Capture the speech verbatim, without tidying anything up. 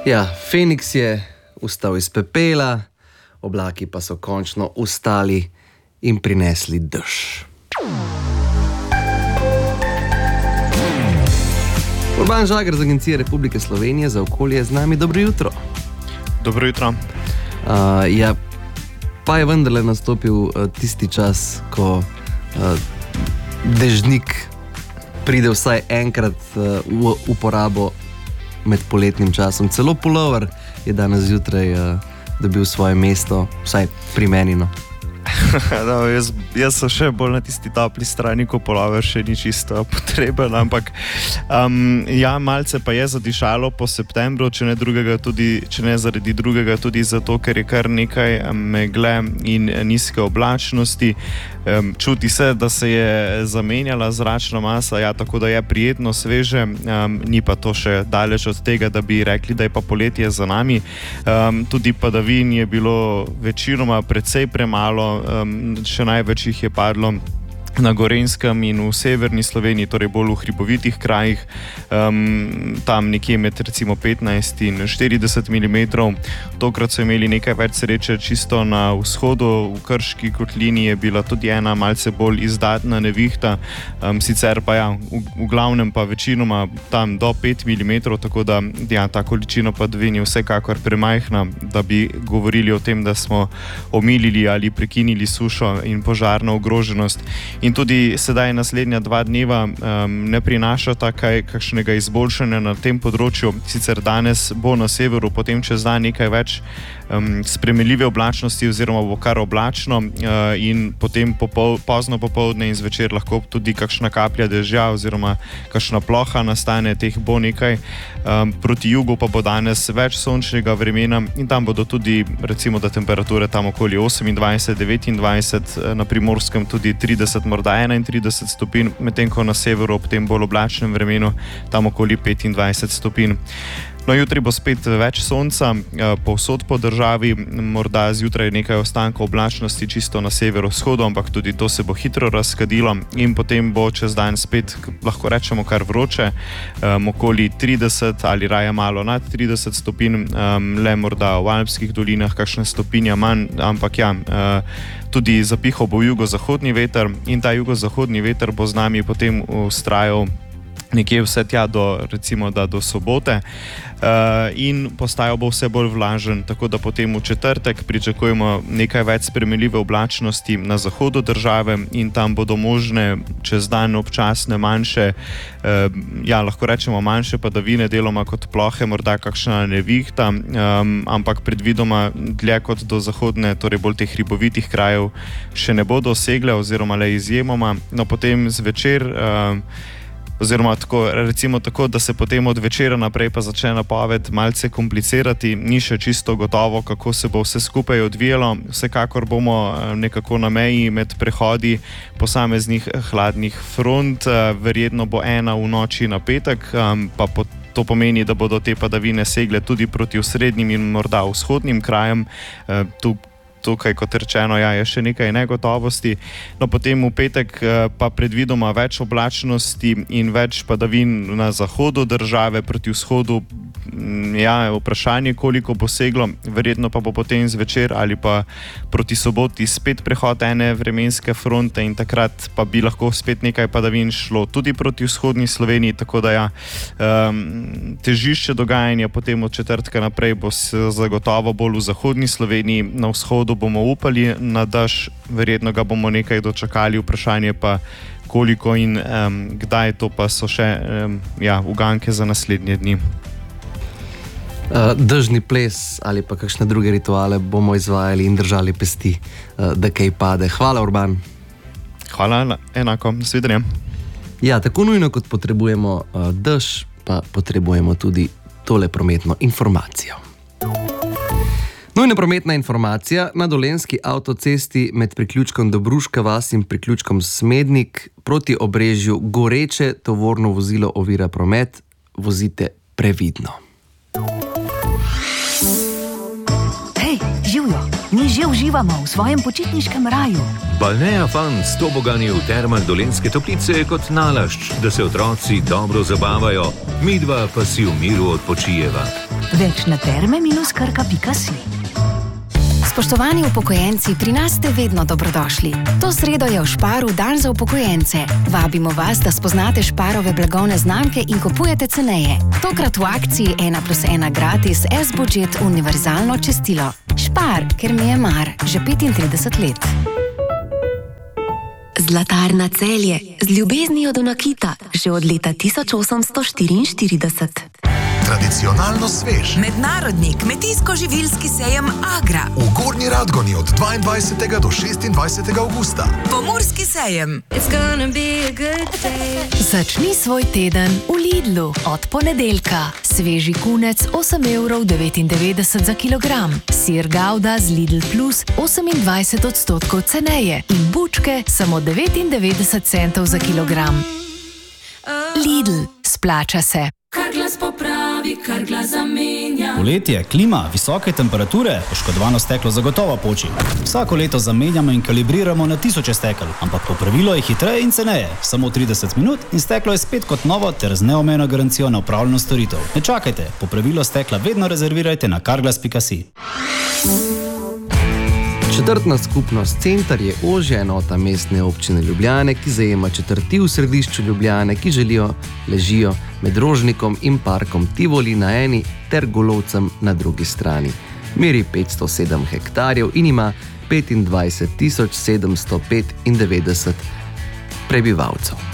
Ja, Feniks je vstal iz pepela, oblaki pa so končno ustali in prinesli dež. Urban Žagar z Agencije Republike Slovenije za okolje je z nami. Dobro jutro. Dobro jutro. Uh, ja, pa je vendarle nastopil uh, tisti čas, ko uh, dežnik pride vsaj enkrat uh, v uporabo med poletnim časom. Celo pulover je danes zjutraj uh, dobil svoje mesto, vsaj pri meni. No. No, jaz, jaz sem še bolj na tisti topli strani, ko pulover še ni čisto potreben, ampak um, ja, malce pa je zadišalo po septembru, če ne, drugega tudi, če ne zaradi drugega, tudi zato, ker je kar nekaj megle in nizke oblačnosti. Um, čuti se, da se je zamenjala zračna masa, ja, tako da je prijetno sveže, um, ni pa to še daleč od tega, da bi rekli, da je pa poletje za nami. Um, tudi padavin je bilo večinoma precej premalo, um, še največ jih je padlo na Gorenjskem in v severni Sloveniji, torej bolj v hribovitih krajih, um, tam nekje med recimo petnajst in štirideset milimetrov. Tokrat so imeli nekaj več sreče čisto na vzhodu, v Krški kotlini je bila tudi ena malce bolj izdatna nevihta, um, sicer pa ja, v, v glavnem pa večinoma tam do pet milimetrov, tako da ja, ta količina padavin je vsekakor premajhna, da bi govorili o tem, da smo omilili ali prekinili sušo in požarno ogroženost. In tudi sedaj naslednja dva dneva um, ne prinašata kaj kakšnega izboljšanja na tem področju. Sicer danes bo na severu, potem čez dan nekaj več um, spremenljive oblačnosti oziroma bo kar oblačno uh, in potem popol, pozno popoldne in zvečer lahko tudi kakšna kaplja dežja oziroma kakšna ploha nastane, teh bo nekaj. Um, proti jugu pa bo danes več sončnega vremena in tam bodo tudi recimo da temperature tam okoli osemindvajset, devetindvajset, na Primorskem tudi trideset, morda enaintrideset stopinj, medtem ko na severu ob tem bolj oblačnem vremenu tam okoli petindvajset stopinj. No, jutri bo spet več sonca, povsod po državi, morda zjutraj nekaj ostankov oblačnosti čisto na severovzhodu, ampak tudi to se bo hitro razkadilo in potem bo čez dan spet, lahko rečemo, kar vroče, um, okoli trideset ali raje malo nad trideset stopinj, um, le morda v alpskih dolinah kakšna stopinja manj, ampak ja, uh, tudi zapihal bo jugozahodni veter in ta jugozahodni veter bo z nami potem vztrajal nekje vse tja do, recimo, da do sobote uh, in postajal bo vse bolj vlažen, tako da potem v četrtek pričakujemo nekaj več spremenljive oblačnosti na zahodu države in tam bodo možne čez dan občasne manjše, uh, ja, lahko rečemo manjše padavine, deloma kot plohe, morda kakšna nevihta, um, ampak predvidoma dlje kot do zahodne, torej bolj teh hribovitih krajev še ne bodo dosegle oziroma le izjemoma. No, potem zvečer uh, oziroma tako, recimo tako, da se potem od večera naprej pa začne napoved malce komplicirati, ni še čisto gotovo, kako se bo vse skupaj odvijalo. Vsekakor bomo nekako na meji med prehodi posameznih hladnih front, verjetno bo ena v noči na petek, pa po to pomeni, da bodo te padavine segle tudi proti osrednjim in morda vzhodnim krajem. Tu Tukaj, kot rečeno, ja, je še nekaj negotovosti. No, potem v petek pa predvidoma več oblačnosti in več padavin na zahodu države, proti vzhodu, ja, vprašanje, koliko bo seglo, verjetno pa bo potem zvečer ali pa proti soboti spet prehod ene vremenske fronte in takrat pa bi lahko spet nekaj padavin šlo tudi proti vzhodni Sloveniji, tako da ja, um, težišče dogajanja potem od četrtka naprej bo zagotovo bolj v zahodni Sloveniji, na vzhodu bomo upali na dež, verjetno ga bomo nekaj dočakali, vprašanje pa koliko in um, kdaj, to pa so še um, ja, uganke za naslednje dni. Uh, dežni ples ali pa kakšne druge rituale bomo izvajali in držali pesti, uh, da kaj pade. Hvala, Urban. Hvala, enako, nasvidenje. Ja, tako nujno kot potrebujemo uh, dež, pa potrebujemo tudi tole prometno informacijo. Nujna prometna informacija: na dolenjski avtocesti med priključkom Dobruška vas in priključkom Smednik proti Obrežju goreče tovorno vozilo ovira promet, vozite previdno. Hej, živjo, ni že uživamo v svojem počitniškem raju. Balnea Fun s tobogani v termah Dolenjske Toplice je kot nalašč, da se otroci dobro zabavajo, midva pa si v miru odpočijeva. Več na terme minus krka pika si. Spoštovani upokojenci, pri nas ste vedno dobrodošli. To sredo je v Šparu dan za upokojence. Vabimo vas, da spoznate Šparove blagovne znamke in kupujete ceneje. Tokrat v akciji ena plus ena gratis S-budget univerzalno čistilo. Špar, ker mi je mar, že petintrideset let. Zlatarna Celje, z ljubeznijo do nakita, že od leta tisoč osemsto štiriinštirideset. Tradicionalno svež. Mednarodni kmetijsko-živilski sejem Agra. V Gornji Radgoni od dvaindvajsetega do šestindvajsetega avgusta. Pomurski sejem. Začni svoj teden v Lidlu. Od ponedeljka. Sveži kunec osem evrov devetindevetdeset za kilogram. Sir Gouda z Lidl Plus osemindvajset odstotkov ceneje. In bučke samo devetindevetdeset centov za kilogram. Lidl. Splača se. Carglass popravi, Carglass zamenja. Poletje, klima, visoke temperature, poškodovano steklo zagotovo poči. Vsako leto zamenjamo in kalibriramo na tisoče stekel, ampak popravilo je hitreje in ceneje. Samo trideset minut in steklo je spet kot novo ter z neomejeno garancijo na opravljeno storitev. Ne čakajte, popravilo stekla vedno rezervirajte na carglass pika si. Četrtna skupnost Center je ožja enota mestne občine Ljubljane, ki zajema četrti v središču Ljubljane, ki želijo ležijo med Rožnikom in parkom Tivoli na eni ter Golovcem na drugi strani. Meri petsto sedem hektarjev in ima petindvajset tisoč sedemsto petindevetdeset prebivalcev.